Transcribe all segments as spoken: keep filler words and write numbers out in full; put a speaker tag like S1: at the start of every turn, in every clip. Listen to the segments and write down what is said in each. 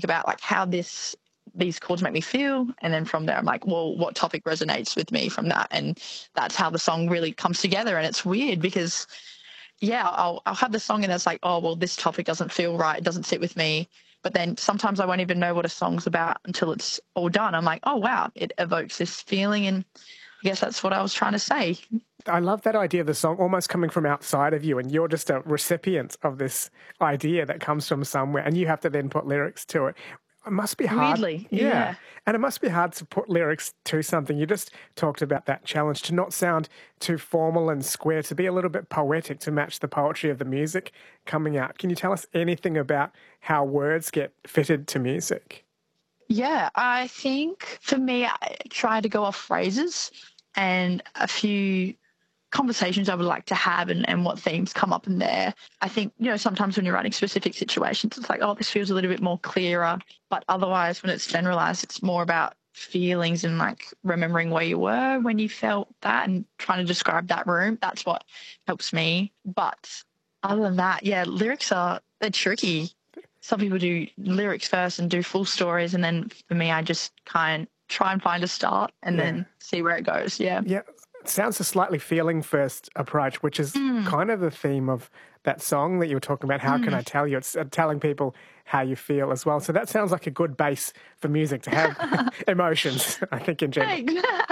S1: think about like how this these chords make me feel, and then from there I'm like, well, what topic resonates with me from that, and that's how the song really comes together. And it's weird because yeah, I'll I'll have the song and it's like, oh well, this topic doesn't feel right, it doesn't sit with me. But then sometimes I won't even know what a song's about until it's all done. I'm like, oh wow, it evokes this feeling, and I guess that's what I was trying to say.
S2: I love that idea of the song almost coming from outside of you, and you're just a recipient of this idea that comes from somewhere, and you have to then put lyrics to it. It must be hard.
S1: Weirdly,
S2: yeah.
S1: yeah.
S2: And it must be hard to put lyrics to something. You just talked about that challenge to not sound too formal and square, to be a little bit poetic to match the poetry of the music coming out. Can you tell us anything about how words get fitted to music?
S1: Yeah, I think for me, I try to go off phrases and a few conversations I would like to have, and, and what themes come up in there. I think, you know, sometimes when you're writing specific situations, it's like, oh, this feels a little bit more clearer. But otherwise, when it's generalized, it's more about feelings and like remembering where you were when you felt that and trying to describe that room. That's what helps me. But other than that, yeah, lyrics are, they're tricky. Some people do lyrics first and do full stories. And then for me, I just kind of try and find a start and yeah. then see where it goes. Yeah.
S2: Yeah. It sounds a slightly feeling first approach, which is mm. kind of the theme of that song that you were talking about. How mm. can I tell you? It's uh, telling people how you feel as well. So that sounds like a good base for music to have emotions, I think, in general.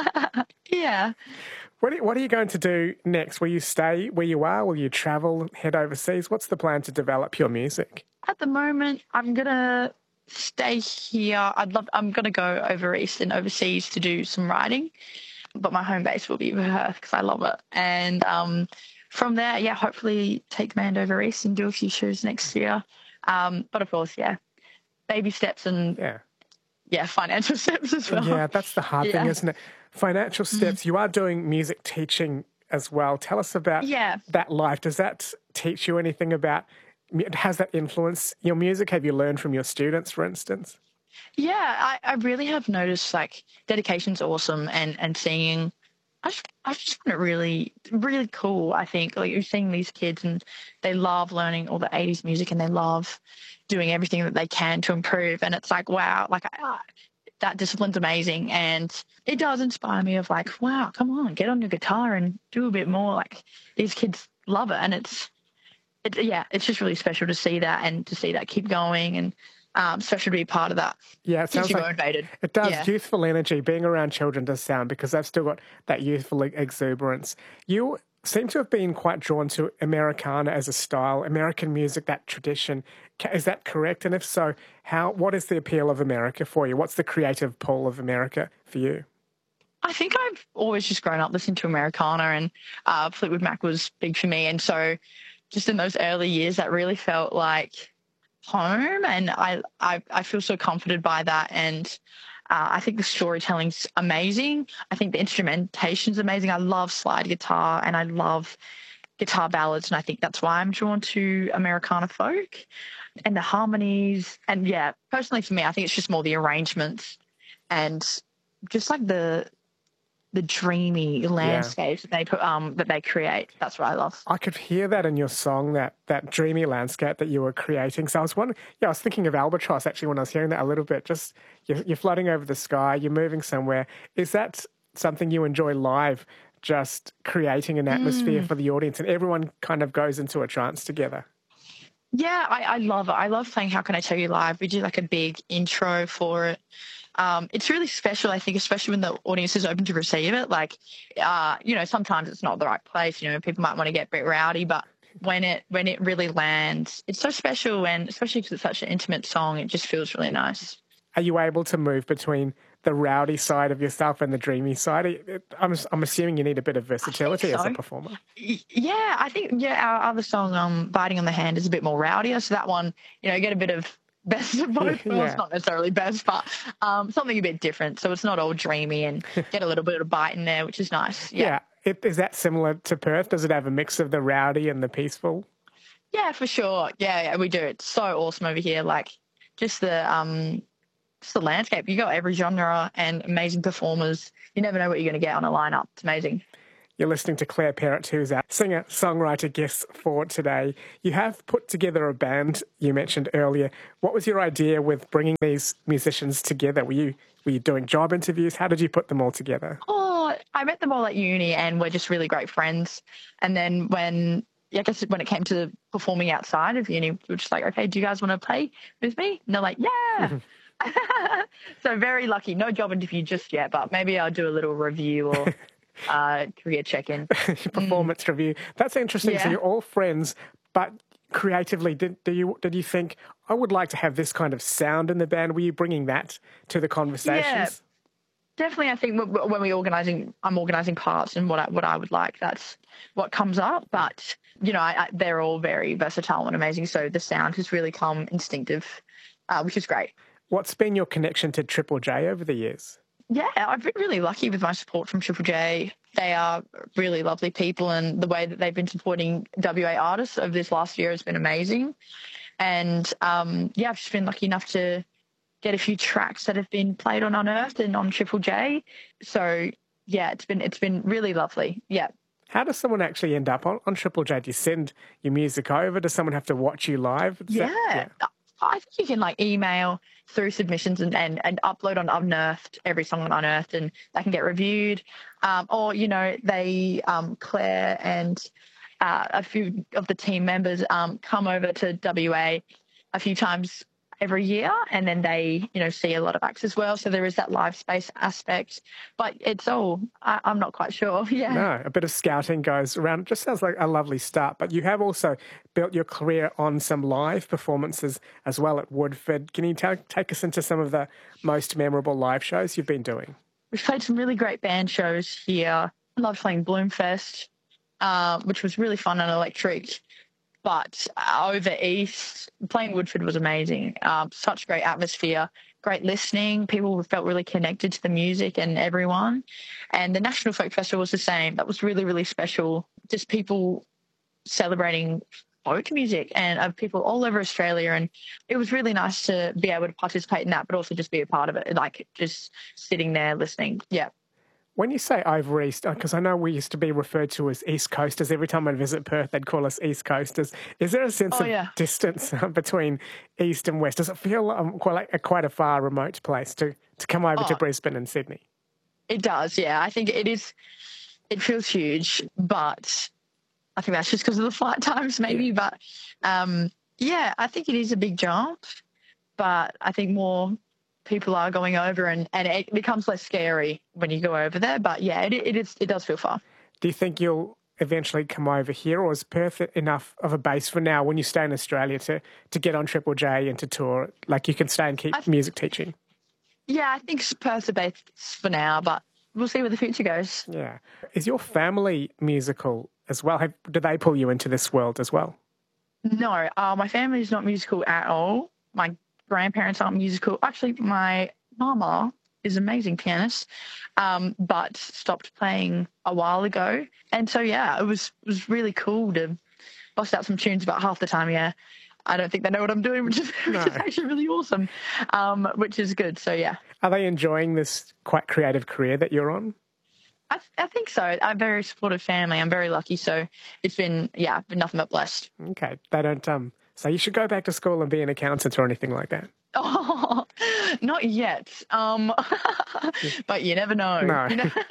S1: yeah.
S2: What are, what are you going to do next? Will you stay where you are? Will you travel, head overseas? What's the plan to develop your music?
S1: At the moment, I'm going to stay here. I'd love, I'm going to go over east and overseas to do some writing. But my home base will be Perth because I love it. And um, from there, yeah, hopefully take the band over east and do a few shows next year. Um, but of course, yeah, baby steps and yeah, yeah financial steps as well.
S2: Yeah, that's the hard yeah. thing, isn't it? Financial steps. Mm. You are doing music teaching as well. Tell us about
S1: yeah.
S2: that life. Does that teach you anything about, has that influenced your music? Have you learned from your students, for instance?
S1: Yeah, I, I really have noticed like dedication's awesome, and, and singing, I just, I just find it really, really cool. I think like you're seeing these kids and they love learning all the eighties music and they love doing everything that they can to improve. And it's like, wow, like I, that discipline's amazing. And it does inspire me of like, wow, come on, get on your guitar and do a bit more. Like these kids love it. And it's, it, yeah, it's just really special to see that and to see that keep going, and Um, especially to be part of that.
S2: Yeah, it sounds like
S1: motivated.
S2: It does.
S1: Yeah.
S2: Youthful energy, being around children does sound, because they've still got that youthful exuberance. You seem to have been quite drawn to Americana as a style, American music, that tradition. Is that correct? And if so, how? What is the appeal of America for you? What's the creative pull of America for you?
S1: I think I've always just grown up listening to Americana, and uh, Fleetwood Mac was big for me. And so just in those early years, that really felt like home, and I, I I feel so comforted by that. And uh, I think the storytelling's amazing. I think the instrumentation's amazing. I love slide guitar and I love guitar ballads, and I think that's why I'm drawn to Americana folk and the harmonies. And yeah, personally for me, I think it's just more the arrangements and just like the the dreamy landscapes yeah. that they put, um, that they create. That's what I love.
S2: I could hear that in your song, that that dreamy landscape that you were creating. So I was wondering, yeah, I was thinking of Albatross actually when I was hearing that a little bit. Just you're, you're floating over the sky, you're moving somewhere. Is that something you enjoy live? Just creating an atmosphere mm. for the audience, and everyone kind of goes into a trance together.
S1: Yeah, I, I love it. I love playing How Can I Tell You Live. We do like a big intro for it. Um, it's really special, I think, especially when the audience is open to receive it. Like, uh, you know, sometimes it's not the right place. You know, people might want to get a bit rowdy, but when it when it really lands, it's so special. And especially because it's such an intimate song, it just feels really nice.
S2: Are you able to move between the rowdy side of yourself and the dreamy side? I'm I'm assuming you need a bit of versatility so. as a performer.
S1: Yeah, I think yeah. Our other song, um, "Biting on the Hand," is a bit more rowdier. So that one, you know, you get a bit of best of both worlds. Yeah. It's not necessarily best, but um, something a bit different. So it's not all dreamy, and get a little bit of bite in there, which is nice. Yeah.
S2: yeah. It, is that similar to Perth? Does it have a mix of the rowdy and the peaceful?
S1: Yeah, for sure. Yeah, yeah, we do. It's so awesome over here. Like just the um, just the landscape. You got every genre and amazing performers. You never know what you're going to get on a lineup. It's amazing.
S2: You're listening to Claire Perrott, who's our singer-songwriter guest for today. You have put together a band, you mentioned earlier. What was your idea with bringing these musicians together? Were you were you doing job interviews? How did you put them all together?
S1: Oh, I met them all at uni and we're just really great friends. And then when, I guess when it came to performing outside of uni, we were just like, okay, do you guys want to play with me? And they're like, yeah. So very lucky. No job interview just yet, but maybe I'll do a little review or uh, career check-in.
S2: Performance mm. review. That's interesting. Yeah. So you're all friends, but creatively, did, do you did you think, I would like to have this kind of sound in the band? Were you bringing that to the conversations?
S1: Yeah, definitely. I think when we're organising, I'm organising parts and what I, what I would like, that's what comes up. But, you know, I, I, they're all very versatile and amazing. So the sound has really come instinctive, uh, which is great.
S2: What's been your connection to Triple J over the years?
S1: Yeah, I've been really lucky with my support from Triple J. They are really lovely people, and the way that they've been supporting W A artists over this last year has been amazing. And, um, yeah, I've just been lucky enough to get a few tracks that have been played on Unearthed and on Triple J. So, yeah, it's been it's been really lovely. Yeah.
S2: How does someone actually end up on, on Triple J? Do you send your music over? Does someone have to watch you live?
S1: Yeah. That, yeah. I think you can like email through submissions and, and, and upload on Unearthed, every song on Unearthed, and that can get reviewed. Um, or, you know, they, um, Claire and uh, a few of the team members um, come over to W A a few times every year, and then they, you know, see a lot of acts as well. So there is that live space aspect, but it's all, I, I'm not quite sure. Yeah.
S2: No, a bit of scouting goes around. It just sounds like a lovely start, but you have also built your career on some live performances as well at Woodford. Can you t- take us into some of the most memorable live shows you've been doing?
S1: We've played some really great band shows here. I loved playing Bloomfest, uh, which was really fun and electric. But over East, playing Woodford was amazing. Um, such great atmosphere, great listening. People felt really connected to the music and everyone. And the National Folk Festival was the same. That was really, really special. Just people celebrating folk music and of people all over Australia. And it was really nice to be able to participate in that, but also just be a part of it, like just sitting there listening. Yeah.
S2: When you say over East, because I know we used to be referred to as East Coasters. Every time I'd visit Perth, they'd call us East Coasters. Is there a sense
S1: oh,
S2: of
S1: yeah.
S2: distance between East and West? Does it feel um, quite, like a, quite a far, remote place to, to come over oh, to Brisbane and Sydney?
S1: It does, yeah. I think it is, it feels huge, but I think that's just because of the flight times maybe. Yeah. But, um, yeah, I think it is a big jump, but I think more people are going over and, and it becomes less scary when you go over there. But yeah, it, it is, it does feel far.
S2: Do you think you'll eventually come over here, or is Perth enough of a base for now when you stay in Australia to, to get on Triple J and to tour? Like you can stay and keep th- music teaching?
S1: Yeah, I think Perth's a base for now, but we'll see where the future goes.
S2: Yeah. Is your family musical as well? Have, do they pull you into this world as well?
S1: No, uh, my family is not musical at all. My grandparents aren't musical. Actually, my mama is an amazing pianist, um, but stopped playing a while ago. And so, yeah, it was it was really cool to bust out some tunes about half the time, yeah. I don't think they know what I'm doing, which is, no. which is actually really awesome, um, which is good. So, yeah.
S2: Are they enjoying this quite creative career that you're on?
S1: I, th- I think so. I'm a very supportive family. I'm very lucky. So it's been, yeah, been nothing but blessed.
S2: Okay. They don't... um. So you should go back to school and be an accountant or anything like that.
S1: Oh, not yet. Um, but you never know.
S2: No.
S1: You know?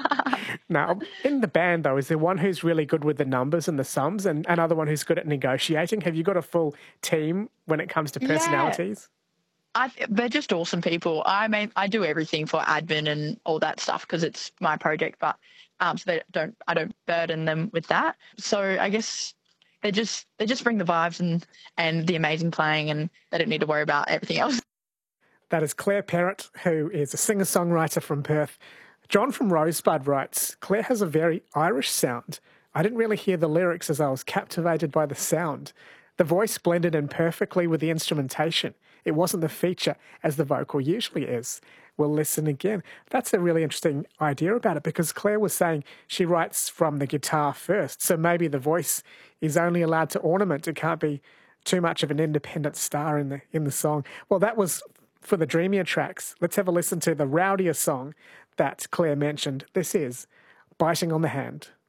S2: Now, in the band, though, is there one who's really good with the numbers and the sums and another one who's good at negotiating? Have you got a full team when it comes to personalities?
S1: Yeah. I, they're just awesome people. I mean, I do everything for admin and all that stuff because it's my project, but um, so they don't, I don't burden them with that. So I guess... They just they just bring the vibes and, and the amazing playing, and they don't need to worry about everything else.
S2: That is Claire Perrott, who is a singer-songwriter from Perth. John from Rosebud writes, Claire has a very Irish sound. I didn't really hear the lyrics as I was captivated by the sound. The voice blended in perfectly with the instrumentation. It wasn't the feature as the vocal usually is. We'll listen again. That's a really interesting idea about it because Claire was saying she writes from the guitar first, so maybe the voice is only allowed to ornament. It can't be too much of an independent star in the in the song. Well, that was for the dreamier tracks. Let's have a listen to the rowdier song that Claire mentioned. This is Biting on the Hand.